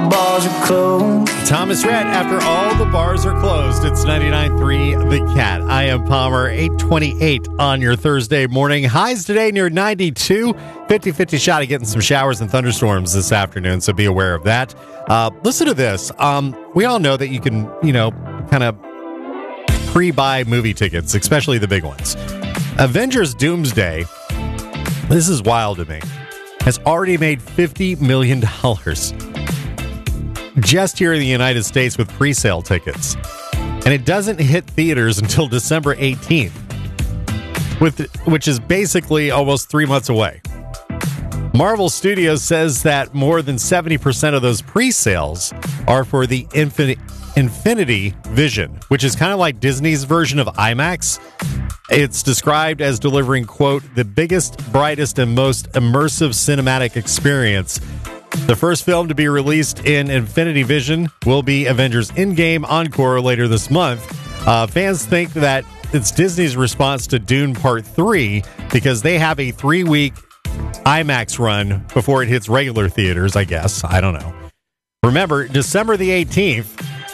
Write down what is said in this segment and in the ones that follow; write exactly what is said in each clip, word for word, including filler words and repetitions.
the bars are closed. Thomas Rhett, after all the bars are closed, it's ninety-nine point three The Cat. I am Palmer, eight twenty-eight on your Thursday morning. Highs today near ninety-two. fifty-fifty shot of getting some showers and thunderstorms this afternoon, so be aware of that. Uh, listen to this. Um, we all know that you can, you know, kind of pre-buy movie tickets, especially the big ones. Avengers Doomsday, this is wild to me, has already made fifty million dollars just here in the United States with pre-sale tickets. And it doesn't hit theaters until December eighteenth, with which is basically almost three months away. Marvel Studios says that more than seventy percent of those pre-sales are for the Infin- Infinity Vision, which is kind of like Disney's version of IMAX. It's described as delivering, quote, the biggest, brightest, and most immersive cinematic experience. The first film to be released in Infinity Vision will be Avengers Endgame Encore later this month. Uh, fans think that it's Disney's response to Dune Part three because they have a three-week IMAX run before it hits regular theaters, I guess. I don't know. Remember, December the eighteenth,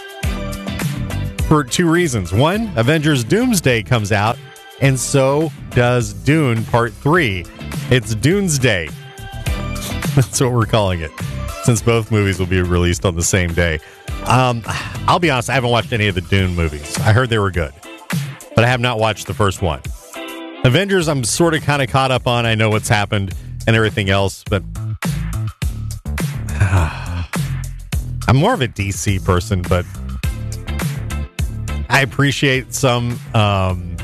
for two reasons. One, Avengers Doomsday comes out, and so does Dune Part three. It's Doomsday. That's what we're calling it, since both movies will be released on the same day. Um, I'll be honest, I haven't watched any of the Dune movies. I heard they were good, but I have not watched the first one. Avengers, I'm sort of kind of caught up on. I know what's happened and everything else, but uh, I'm more of a D C person, but I appreciate some um,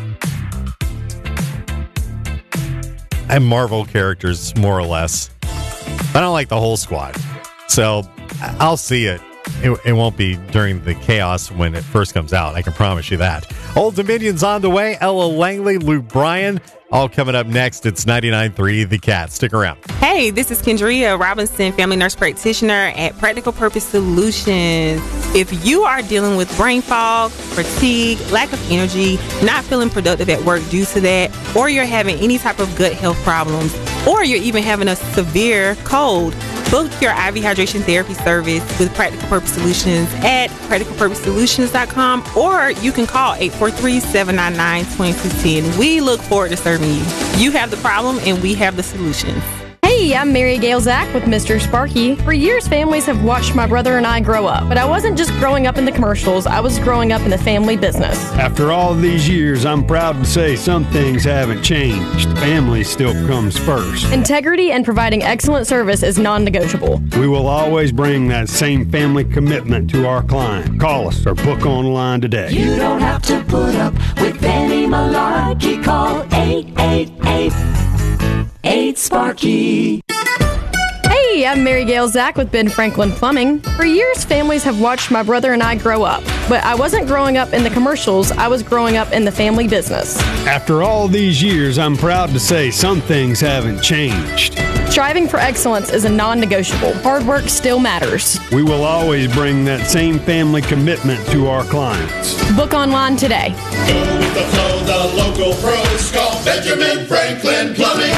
I'm Marvel characters, more or less. I don't like the whole squad, so I'll see it. it. It won't be during the chaos when it first comes out. I can promise you that. Old Dominion's on the way. Ella Langley, Luke Bryan, all coming up next. It's ninety-nine point three The Cat. Stick around. Hey, this is Kendria Robinson, family nurse practitioner at Practical Purpose Solutions. If you are dealing with brain fog, fatigue, lack of energy, not feeling productive at work due to that, or you're having any type of gut health problems, or you're even having a severe cold, book your I V hydration therapy service with Practical Purpose Solutions at practical purpose solutions dot com, or you can call eight four three, seven nine nine, two two one zero. We look forward to serving you. You have the problem and we have the solutions. Hey, I'm Mary Gail Zach with Mister Sparky. For years, families have watched my brother and I grow up, but I wasn't just growing up in the commercials, I was growing up in the family business. After all these years, I'm proud to say some things haven't changed. Family still comes first. Integrity and providing excellent service is non-negotiable. We will always bring that same family commitment to our client. Call us or book online today. You don't have to put up with any malarkey. Call eight eight eight, eight Sparky. Hey, I'm Mary Gail Zach with Ben Franklin Plumbing. For years, families have watched my brother and I grow up, but I wasn't growing up in the commercials, I was growing up in the family business. After all these years, I'm proud to say some things haven't changed. Striving for excellence is a non-negotiable. Hard work still matters. We will always bring that same family commitment to our clients. Book online today. Go with the flow, the local pros. Call Benjamin Franklin Plumbing.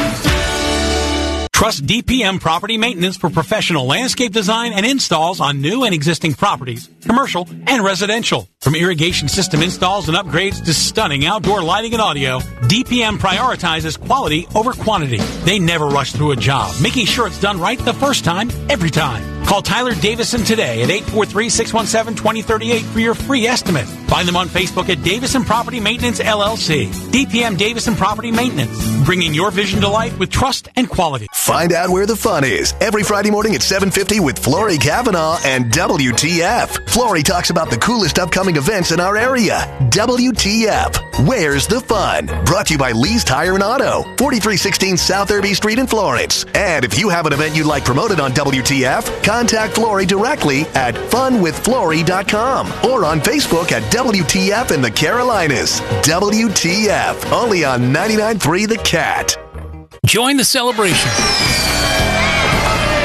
Trust D P M Property Maintenance for professional landscape design and installs on new and existing properties, commercial and residential. From irrigation system installs and upgrades to stunning outdoor lighting and audio, D P M prioritizes quality over quantity. They never rush through a job, making sure it's done right the first time, every time. Call Tyler Davison today at eight four three, six one seven, two zero three eight for your free estimate. Find them on Facebook at Davison Property Maintenance, L L C. D P M Davison Property Maintenance, bringing your vision to life with trust and quality. Find out where the fun is every Friday morning at seven fifty with Flory Kavanaugh and W T F. Flory talks about the coolest upcoming events in our area. W T F, where's the fun? Brought to you by Lee's Tire and Auto, forty-three sixteen South Irby Street in Florence. And if you have an event you'd like promoted on W T F, contact Flory directly at fun with flory dot com or on Facebook at W T F in the Carolinas. W T F, only on ninety-nine point three The Cat. Join the celebration.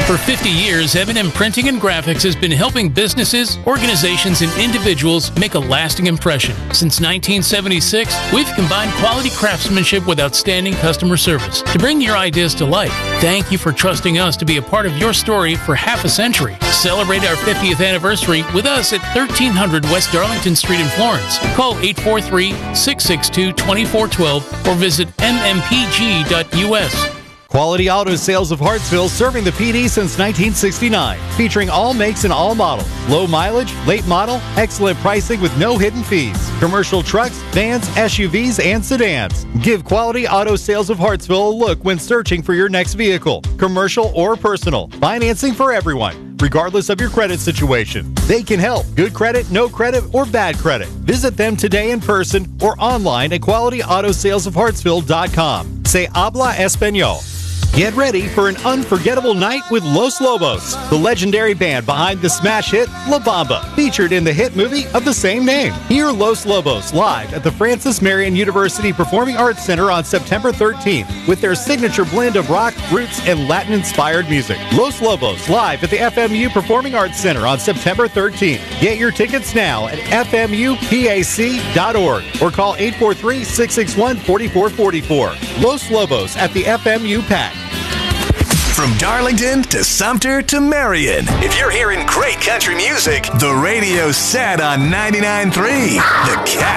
For fifty years, M and M Printing and Graphics has been helping businesses, organizations, and individuals make a lasting impression. Since nineteen seventy-six, we've combined quality craftsmanship with outstanding customer service to bring your ideas to life. Thank you for trusting us to be a part of your story for half a century. Celebrate our fiftieth anniversary with us at thirteen hundred West Darlington Street in Florence. Call eight four three, six six two, two four one two or visit m m p g dot u s. Quality Auto Sales of Hartsville, serving the P D since nineteen sixty-nine. Featuring all makes and all models. Low mileage, late model, excellent pricing with no hidden fees. Commercial trucks, vans, S U Vs, and sedans. Give Quality Auto Sales of Hartsville a look when searching for your next vehicle. Commercial or personal. Financing for everyone, regardless of your credit situation. They can help. Good credit, no credit, or bad credit. Visit them today in person or online at quality auto sales of hartsville dot com. Say habla español. Get ready for an unforgettable night with Los Lobos, the legendary band behind the smash hit La Bamba, featured in the hit movie of the same name. Hear Los Lobos live at the Francis Marion University Performing Arts Center on September thirteenth with their signature blend of rock, roots, and Latin-inspired music. Los Lobos live at the F M U Performing Arts Center on September thirteenth. Get your tickets now at f m u p a c dot org or call eight four three, six six one, four four four four. Los Lobos at the F M U P A C. From Darlington to Sumter to Marion, if you're hearing great country music, the radio's set on ninety-nine point three The Cat.